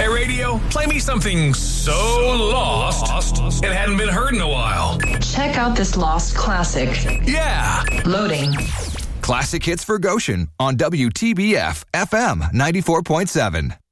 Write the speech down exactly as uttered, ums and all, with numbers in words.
iRadio? Play me something so lost it hadn't been heard in a while. Check out this lost classic. Yeah. Loading. Classic hits for Goshen on W T B F F M ninety-four point seven.